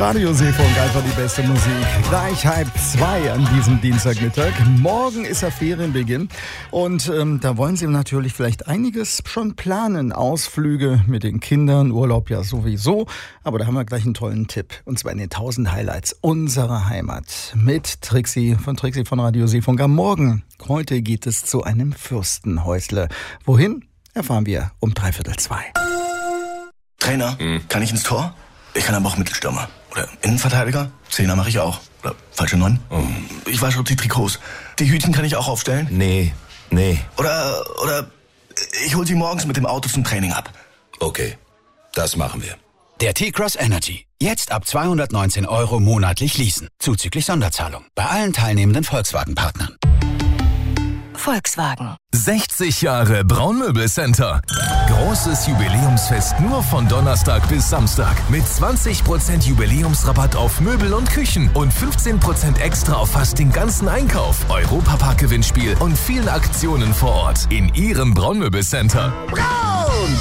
Radio Seefunk, einfach die beste Musik. Gleich 1:30 an diesem Dienstagmittag. Morgen ist ja Ferienbeginn und da wollen Sie natürlich vielleicht einiges schon planen. Ausflüge mit den Kindern, Urlaub ja sowieso. Aber da haben wir gleich einen tollen Tipp. Und zwar in den 1000 Highlights unserer Heimat. Mit Trixie von Radio Seefunk am Morgen. Heute geht es zu einem Fürstenhäusle. Wohin? Erfahren wir um 1:45. Trainer, kann ich ins Tor? Ich kann aber auch Mittelstürmer. Oder Innenverteidiger? Zehner mache ich auch. Oder falsche 9? Ich wasche die Trikots. Die Hütchen kann ich auch aufstellen? Nee. Oder ich hol sie morgens mit dem Auto zum Training ab. Okay, das machen wir. Der T-Cross Energy. Jetzt ab 219 € monatlich leasen. Zuzüglich Sonderzahlung. Bei allen teilnehmenden Volkswagen-Partnern. Volkswagen. 60 Jahre Braunmöbelcenter. Großes Jubiläumsfest nur von Donnerstag bis Samstag. Mit 20% Jubiläumsrabatt auf Möbel und Küchen und 15% extra auf fast den ganzen Einkauf. Europapark-Gewinnspiel und vielen Aktionen vor Ort. In Ihrem Braunmöbelcenter. Braun!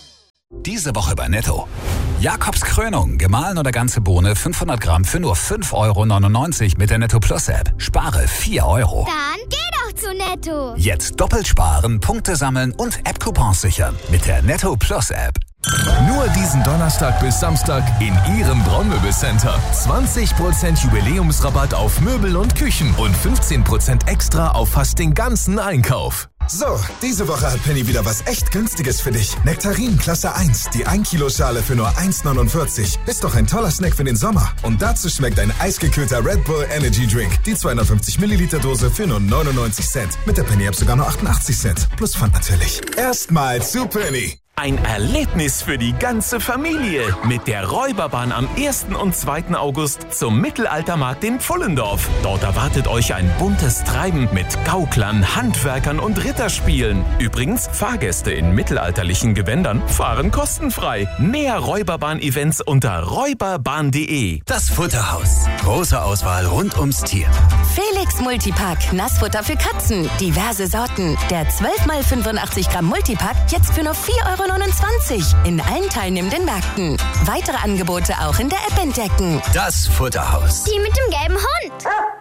Diese Woche bei Netto. Jakobs Krönung, gemahlen oder ganze Bohne, 500 Gramm für nur 5,99 € mit der Netto Plus App. Spare 4 €. Dann geh doch zu Netto. Jetzt doppelt sparen, Punkte sammeln und App-Coupons sichern mit der Netto Plus App. Nur diesen Donnerstag bis Samstag in Ihrem Braunmöbelcenter. 20% Jubiläumsrabatt auf Möbel und Küchen und 15% extra auf fast den ganzen Einkauf. So, diese Woche hat Penny wieder was echt Günstiges für dich. Nektarin Klasse 1, die 1-Kilo-Schale für nur 1,49. Ist doch ein toller Snack für den Sommer. Und dazu schmeckt ein eisgekühlter Red Bull Energy Drink. Die 250 Milliliter Dose für nur 99 Cent. Mit der Penny-App sogar nur 88 Cent. Plus Pfand natürlich. Erstmal zu Penny. Ein Erlebnis für die ganze Familie mit der Räuberbahn am 1. und 2. August zum Mittelaltermarkt in Pfullendorf. Dort erwartet euch ein buntes Treiben mit Gauklern, Handwerkern und Ritterspielen. Übrigens, Fahrgäste in mittelalterlichen Gewändern fahren kostenfrei. Mehr Räuberbahn-Events unter räuberbahn.de. Das Futterhaus. Große Auswahl rund ums Tier. Felix Multipack. Nassfutter für Katzen. Diverse Sorten. Der 12x85 Gramm Multipack jetzt für nur 4,29 € in allen teilnehmenden Märkten. Weitere Angebote auch in der App entdecken. Das Futterhaus. Die mit dem gelben Hund.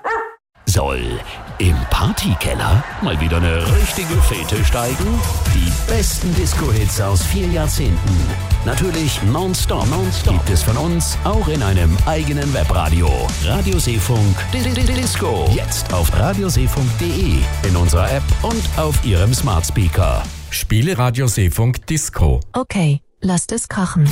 Soll im Partykeller mal wieder eine richtige Fete steigen? Die besten Disco-Hits aus 4 Jahrzehnten. Natürlich nonstop gibt es von uns auch in einem eigenen Webradio. Radio Seefunk Disco. Jetzt auf radioseefunk.de, in unserer App und auf Ihrem Smart Speaker. Spiele Radio Seefunk Disco. Okay, lasst es krachen.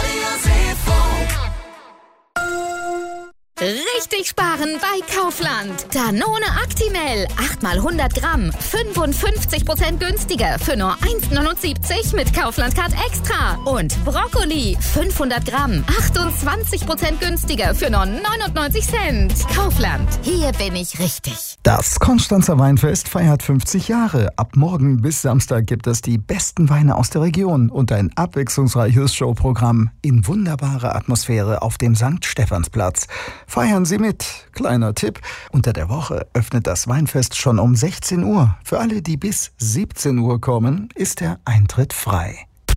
Richtig sparen bei Kaufland. Danone Actimel, 8x100 Gramm, 55% günstiger für nur 1,79 € mit Kaufland-Card Extra. Und Brokkoli, 500 Gramm, 28% günstiger für nur 99 Cent. Kaufland, hier bin ich richtig. Das Konstanzer Weinfest feiert 50 Jahre. Ab morgen bis Samstag gibt es die besten Weine aus der Region und ein abwechslungsreiches Showprogramm in wunderbarer Atmosphäre auf dem St. Stephansplatz. Feiern Sie mit. Kleiner Tipp: Unter der Woche öffnet das Weinfest schon um 16 Uhr. Für alle, die bis 17 Uhr kommen, ist der Eintritt frei.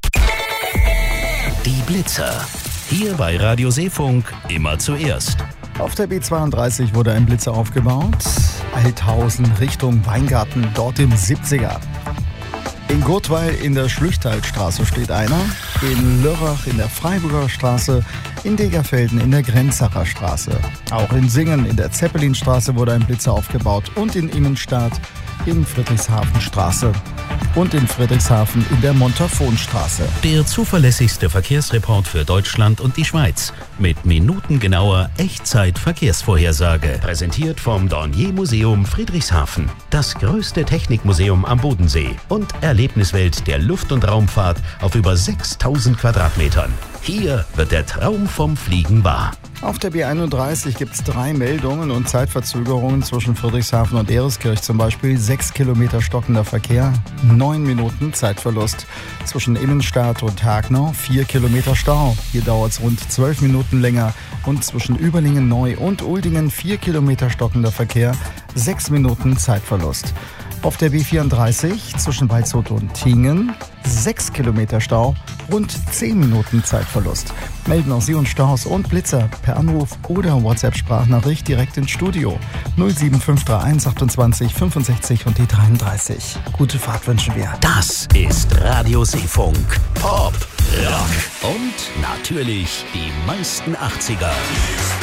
Die Blitzer. Hier bei Radio Seefunk immer zuerst. Auf der B32 wurde ein Blitzer aufgebaut. Althausen Richtung Weingarten, dort im 70er. In Gurtweil in der Schlüchtalstraße steht einer, in Lörrach in der Freiburger Straße, in Degerfelden in der Grenzacher Straße. Auch in Singen in der Zeppelinstraße wurde ein Blitzer aufgebaut und in Immenstadt in Friedrichshafenstraße und in Friedrichshafen in der Montafonstraße. Der zuverlässigste Verkehrsreport für Deutschland und die Schweiz mit minutengenauer Echtzeit-Verkehrsvorhersage. Präsentiert vom Dornier-Museum Friedrichshafen, das größte Technikmuseum am Bodensee und Erlebniswelt der Luft- und Raumfahrt auf über 6000 Quadratmetern. Hier wird der Traum vom Fliegen wahr. Auf der B31 gibt es 3 Meldungen und Zeitverzögerungen zwischen Friedrichshafen und Ereskirch. Zum Beispiel 6 Kilometer stockender Verkehr, 9 Minuten Zeitverlust. Zwischen Immenstadt und Hagnau 4 Kilometer Stau. Hier dauert es rund 12 Minuten länger. Und zwischen Überlingen Neu und Uldingen 4 Kilometer stockender Verkehr, 6 Minuten Zeitverlust. Auf der B34 zwischen Waldshut und Tingen 6 Kilometer Stau, rund 10 Minuten Zeitverlust. Melden auch Sie uns Staus und Blitzer per Anruf oder WhatsApp-Sprachnachricht direkt ins Studio. 07531 28 65 und die 33. Gute Fahrt wünschen wir. Das ist Radio Seefunk. Pop, Rock und natürlich die meisten 80er.